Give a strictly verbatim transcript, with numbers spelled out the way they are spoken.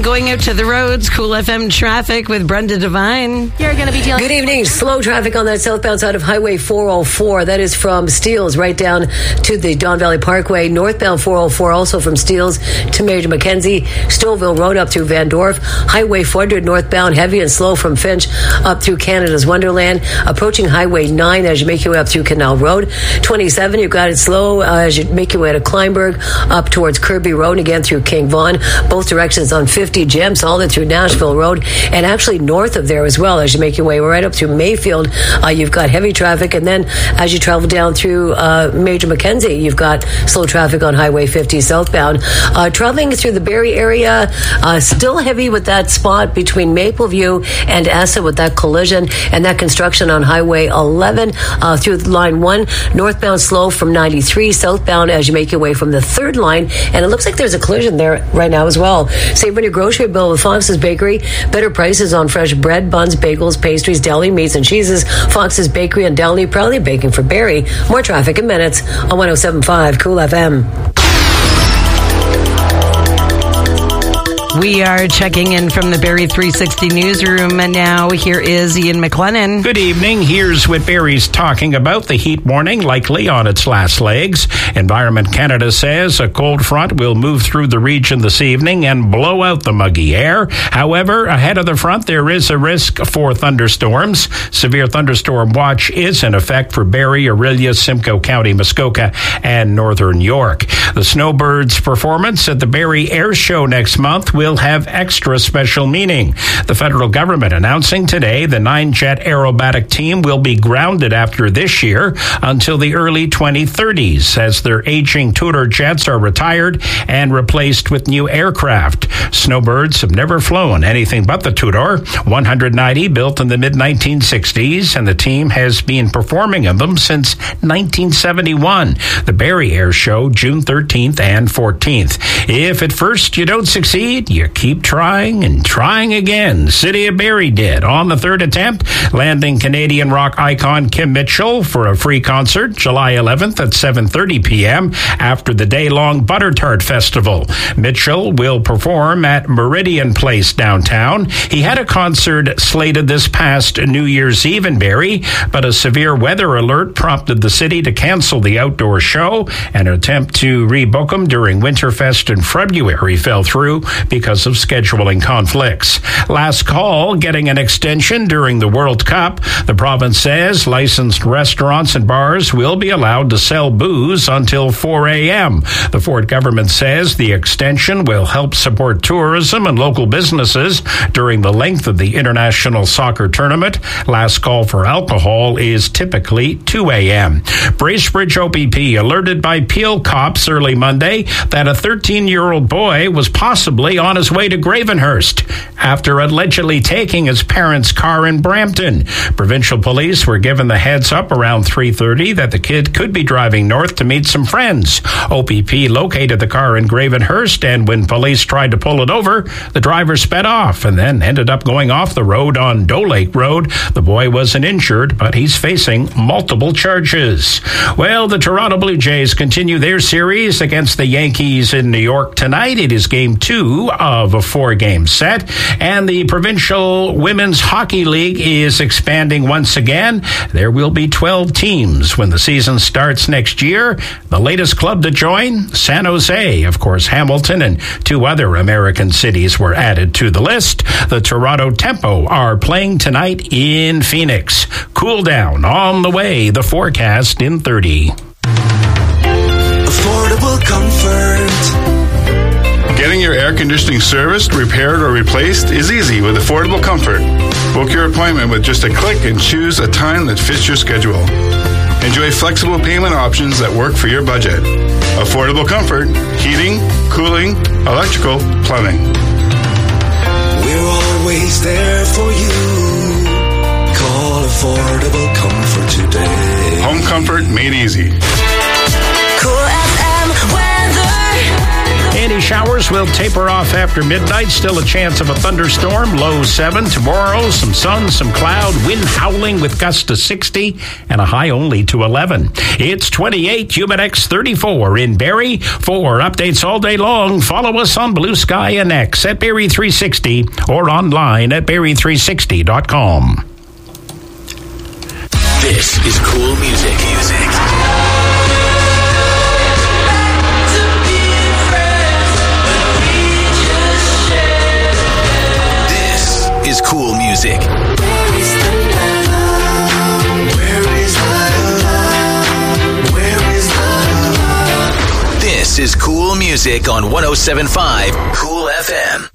going out to the roads. Cool F M traffic with Brenda Devine. You're going to be dealing. Good evening. Slow traffic on that southbound side of Highway four oh four. That is from Steeles right down to the Don Valley Parkway. Northbound four oh four also from Steeles to Major Mackenzie. Stouffville Road up through Van Dorp. Highway four hundred northbound heavy and slow from Finch up through Canada's Wonderland. Approaching Highway nine as you make your way up through Canal Road. twenty-seven, you've got it slow uh, as you make your way to Kleinberg up towards Kirby Road and again through King Vaughan. Both directions on fifty, jams all the way through Nashville Road and actually north of there as well as you make your way right up through Mayfield. Uh, you've got heavy traffic, and then as you travel down through uh, Major Mackenzie, you've got slow traffic on Highway fifty southbound. Uh, traveling through the Barrie area, uh, still heavy with that spot between Mapleview and Essa with that collision and that construction on Highway eleven uh, through line one. Northbound slow from ninety-three, southbound as you make your way from the third line, and it looks like there's a collision there right now as well. Save on your grocery bill with Fox's Bakery. Better prices on fresh bread, buns, bagels, pastries, deli, meats, and cheeses. Fox's Bakery and Deli, proudly baking for Barrie. More traffic in minutes on one oh seven point five Cool F M. We are checking in from the Barrie three sixty newsroom, and now here is Ian McLennan. Good evening. Here's what Barrie's talking about. The heat warning likely on its last legs. Environment Canada says a cold front will move through the region this evening and blow out the muggy air. However, ahead of the front, there is a risk for thunderstorms. Severe thunderstorm watch is in effect for Barrie, Orillia, Simcoe County, Muskoka, and Northern York. The Snowbirds' performance at the Barrie Air Show next month will will have extra special meaning. The federal government announcing today the nine-jet aerobatic team will be grounded after this year until the early twenty thirties as their aging Tudor jets are retired and replaced with new aircraft. Snowbirds have never flown anything but the Tudor, one hundred ninety built in the mid nineteen sixties, and the team has been performing in them since nineteen seventy-one. The Barrie Air Show, June thirteenth and fourteenth. If at first you don't succeed, you keep trying and trying again. City of Barrie did on the third attempt, landing Canadian rock icon Kim Mitchell for a free concert July eleventh at seven thirty p.m. after the day-long Butter Tart Festival. Mitchell will perform at Meridian Place downtown. He had a concert slated this past New Year's Eve in Barrie, but a severe weather alert prompted the city to cancel the outdoor show. An attempt to rebook him during Winterfest in February fell through because of scheduling conflicts. Last call, getting an extension during the World Cup. The province says licensed restaurants and bars will be allowed to sell booze until four a.m. The Ford government says the extension will help support tourism and local businesses during the length of the international soccer tournament. Last call for alcohol is typically two a.m. Bracebridge O P P alerted by Peel cops early Monday that a thirteen-year-old boy was possibly on his way to Gravenhurst after allegedly taking his parents' car in Brampton. Provincial police were given the heads up around three thirty that the kid could be driving north to meet some friends. O P P located the car in Gravenhurst, and when police tried to pull it over, the driver sped off and then ended up going off the road on Doe Lake Road. The boy wasn't injured, but he's facing multiple charges. Well, the Toronto Blue Jays continue their series against the Yankees in New York tonight. It is game two of a four-game set, and the Provincial Women's Hockey League is expanding once again. There will be twelve teams when the season starts next year. The latest club to join, San Jose. Of course, Hamilton and two other American cities were added to the list. The Toronto Tempo are playing tonight in Phoenix. Cool down on the way. The forecast in thirty. Affordable comfort. Getting your air conditioning serviced, repaired, or replaced is easy with Affordable Comfort. Book your appointment with just a click and choose a time that fits your schedule. Enjoy flexible payment options that work for your budget. Affordable Comfort, heating, cooling, electrical, plumbing. We're always there for you. Call Affordable Comfort today. Home comfort made easy. Cool F M weather. Any showers will taper off after midnight. Still a chance of a thunderstorm. Low seven. Tomorrow, some sun, some cloud, wind howling with gusts to sixty, and a high only to eleven. It's twenty-eight, Humidex thirty-four in Barrie. For updates all day long, follow us on Blue Sky and X at Barrie three sixty or online at Barrie three sixty dot com. This is cool music. Music. This is cool music. Where is the love? Where is the love? Where is the love? This is cool music on one oh seven point five Cool F M.